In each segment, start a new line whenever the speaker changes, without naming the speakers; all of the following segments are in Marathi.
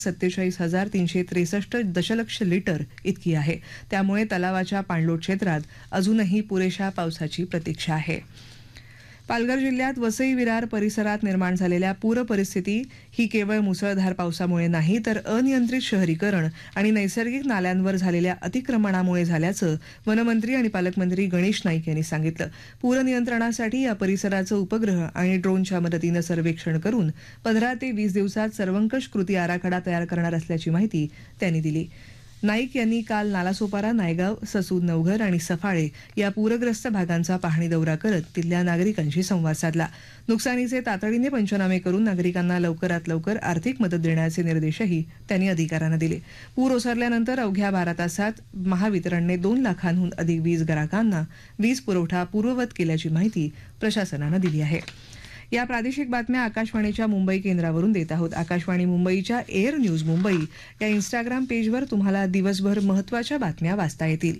47,363 दशलक्ष लिटर इतकी आहे. त्यामुळे तलावाच्या पाणलोट क्षेत्रात अजूनही पुरेशा पावसाची प्रतीक्षा आहे. पालघर जिल्ह्यात वसई विरार परिसरात निर्माण झालेल्या पूर परिस्थिती ही केवळ मुसळधार पावसामुळे नाही तर अनियंत्रित शहरीकरण आणि नैसर्गिक नाल्यांवर झालेल्या अतिक्रमणामुळे झाल्याचं वनमंत्री आणि पालकमंत्री गणेश नाईक यांनी सांगितलं. पूर नियंत्रणासाठी या परिसराचं उपग्रह आणि ड्रोनच्या मदतीनं सर्वेक्षण करून 15 ते 20 दिवसात सर्वंकष कृती आराखडा तयार करणार असल्याची माहिती त्यांनी दिली. नाईक यांनी काल नालासोपारा, नायगाव, ससूद, नवघर आणि सफाळे या पूरग्रस्त भागांचा पाहणी दौरा करत तिथल्या नागरिकांशी संवाद साधला. नुकसानीचे तातडीने पंचनामे करून नागरिकांना लवकरात लवकर आर्थिक मदत देण्याचे निर्देशही त्यांनी अधिकाऱ्यांना दिले. पूर ओसरल्यानंतर अवघ्या 12 तासात महावितरणने 2 लाखांहून अधिक वीज ग्राहकांना वीज पुरवठा पूर्ववत केल्याची माहिती प्रशासनानं दिली आहे. या प्रादेशिक बातम्या आकाशवाणीच्या मुंबई केंद्रावरून देत आहोत. आकाशवाणी मुंबईच्या एअर न्यूज मुंबई या इंस्टाग्राम पेजवर तुम्हाला दिवसभर महत्त्वाच्या बातम्या वाचता येतील.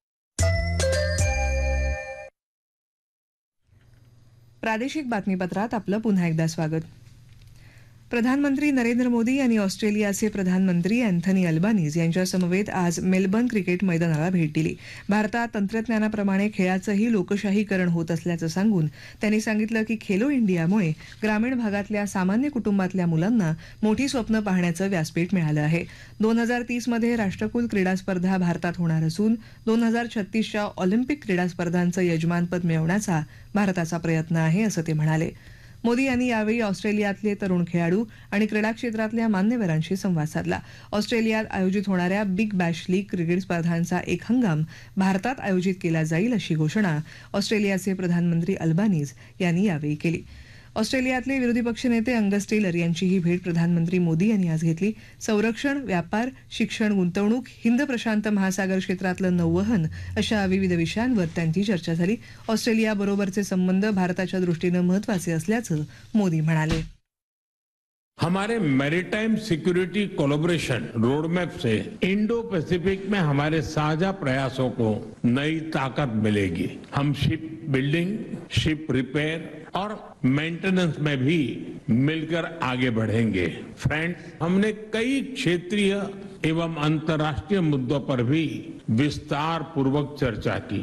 प्रादेशिक बातमीपत्रात आपलं पुन्हा एकदा स्वागत. प्रधानमंत्री नरेंद्र मोदी यांनी ऑस्ट्रेलियाचे प्रधानमंत्री अँथनी अल्बानीज यांच्या समवेत आज मेलबर्न क्रिकेट मैदानाला भेट दिली. भारतात तंत्रज्ञानाप्रमाणे खेळाचंही लोकशाहीकरण होत असल्याचं सांगून त्यांनी सांगितलं की खेलो इंडियामुळे ग्रामीण भागातल्या सामान्य कुटुंबातल्या मुलांना मोठी स्वप्न पाहण्याचं व्यासपीठ मिळालं आहे. 2030 मध्ये राष्ट्रकुल क्रीडा स्पर्धा भारतात होणार असून 2036च्या ऑलिम्पिक क्रीडा स्पर्धांचं यजमानपद मिळवण्याचा भारताचा प्रयत्न आहे असं ते म्हणाले. मोदी यांनी यावेळी ऑस्ट्रेलियातले तरुण खेळाडू आणि क्रीडा क्षेत्रातल्या मान्यवरांशी संवाद साधला. ऑस्ट्रेलियात आयोजित होणाऱ्या बिग बॅश लीग क्रिकेट स्पर्धांचा एक हंगाम भारतात आयोजित केला जाईल अशी घोषणा ऑस्ट्रेलियाचे प्रधानमंत्री अल्बानीज यांनी यावेळी केली. ऑस्ट्रेलियातले विरोधी पक्षनेते अंगस टेलर यांचीही भेट प्रधानमंत्री मोदी यांनी आज घेतली. संरक्षण, व्यापार, शिक्षण, गुंतवणूक, हिंद प्रशांत महासागर क्षेत्रातलं नौवहन अशा विविध विषयांवर त्यांची चर्चा झाली. ऑस्ट्रेलियाबरोबरचे संबंध भारताच्या दृष्टीनं महत्वाचे असल्याचं मोदी म्हणाले.
हमारे मैरीटाइम सिक्योरिटी कोलैबोरेशन रोडमैप से इंडो पैसिफिक में हमारे साझा प्रयासों को नई ताकत मिलेगी. हम शिप बिल्डिंग, शिप रिपेयर और मेंटेनेंस में भी मिलकर आगे बढ़ेंगे. फ्रेंड्स, हमने कई क्षेत्रीय एवं अंतर्राष्ट्रीय मुद्दों पर भी विस्तार पूर्वक चर्चा की.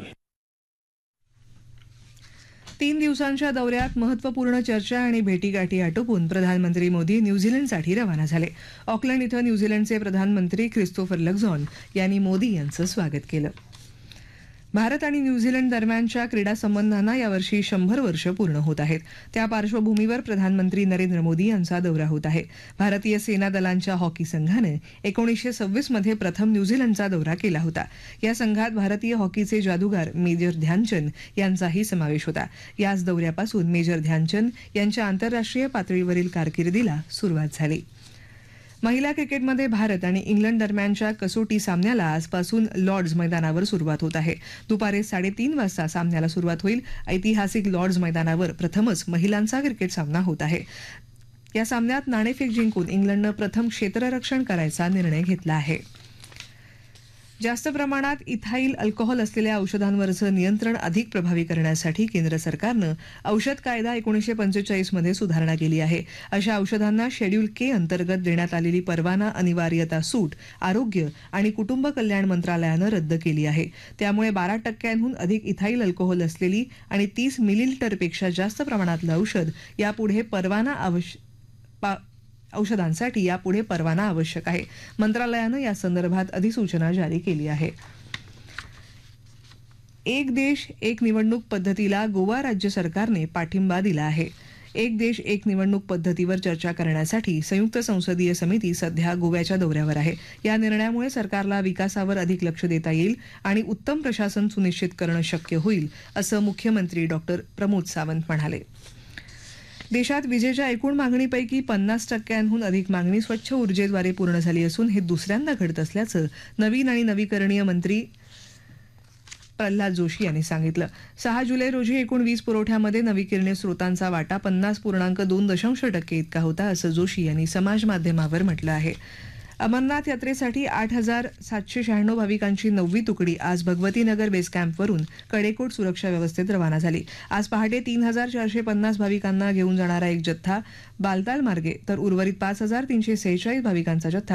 3 दिवसांच्या दौऱ्यात महत्त्वपूर्ण चर्चा आणि भेटीगाठी आटोपून प्रधानमंत्री मोदी न्यूझीलंडसाठी रवाना झाले. ऑकलंड इथं न्यूझीलंडचे प्रधानमंत्री क्रिस्तोफर लक्झॉन यांनी मोदी यांचं स्वागत केलं. भारत आणि न्यूझीलंड दरम्यानच्या क्रीडा संबंधांना यावर्षी 100 वर्ष पूर्ण होत आहेत. त्या पार्श्वभूमीवर प्रधानमंत्री नरेंद्र मोदी यांचा दौरा होत आहे. भारतीय सेना दलांच्या हॉकी संघाने 1926 मध्ये प्रथम न्यूझीलंडचा दौरा केला होता. या संघात भारतीय हॉकीचे जादूगार मेजर ध्यानचंद यांचाही समावेश होता. याच दौऱ्यापासून मेजर ध्यानचंद यांच्या आंतरराष्ट्रीय पातळीवरील कारकिर्दीला सुरुवात झाली. महिला क्रिकेटमध्ये भारत आणि इंग्लंड दरम्यानच्या कसोटी सामन्याला आजपासून लॉर्ड्स मैदानावर सुरुवात होत आहे. दुपारी 3:30 वाजता सामन्याला सुरुवात होईल. ऐतिहासिक लॉर्ड्स मैदानावर प्रथमच महिलांचा क्रिकेट सामना होत आहे. या सामन्यात नाणेफेक जिंकून इंग्लंडनं प्रथम क्षेत्ररक्षण करायचा निर्णय घेतला आहे. जास्त प्रमाणात इथाईल अल्कोहोल असलेल्या औषधांवरचं नियंत्रण अधिक प्रभावी करण्यासाठी केंद्र सरकारनं औषध कायदा 1945 मध्ये सुधारणा केली आहे. अशा औषधांना शेड्यूल के अंतर्गत देण्यात आलेली परवाना अनिवार्यता सूट आरोग्य आणि कुटुंब कल्याण मंत्रालयानं रद्द केली आहे. त्यामुळे 12% अधिक इथाईल अल्कोहोल असलेली आणि 30 मिलीलिटरपेक्षा जास्त प्रमाणातलं औषधांसाठी यापुढे परवाना आवश्यक आहे. मंत्रालयानं या संदर्भात अधिसूचना जारी केली आहे. एक देश एक निवडणूक पद्धतीला गोवा राज्य सरकारने पाठिंबा दिला आहे. एक देश एक निवडणूक पद्धतीवर चर्चा करण्यासाठी संयुक्त संसदीय समिती सध्या गोव्याच्या दौऱ्यावर आहे. या निर्णयामुळे सरकारला विकासावर अधिक लक्ष देता येईल आणि उत्तम प्रशासन सुनिश्चित करणं शक्य होईल असं मुख्यमंत्री डॉक्टर प्रमोद सावंत म्हणाले. देशात विजेच्या एकूण मागणीपैकी 50%हून अधिक मागणी स्वच्छ ऊर्जेद्वारे पूर्ण झाली असून हे दुसऱ्यांदा घडत असल्याचं नवीन आणि नवीकरणीय मंत्री प्रल्हाद जोशी यांनी सांगितलं. 6 जुलै रोजी एकूण वीज पुरवठ्यामध्ये नवीकरणीय स्रोतांचा वाटा 50.2% इतका होता असं जोशी यांनी समाज माध्यमावर म्हटलं आहे. अमरनाथ यात्रेसाठी 8,796 भाविकांची 9वी तुकडी आज भगवती नगर बेस कॅम्पवरून कडेकोट सुरक्षा व्यवस्थेत रवाना झाली. आज पहाटे 3,450 भाविकांना घेऊन जाणारा एक जत्था बालताल मार्गे तर उर्वरित 5,346 भाविकांचा जत्था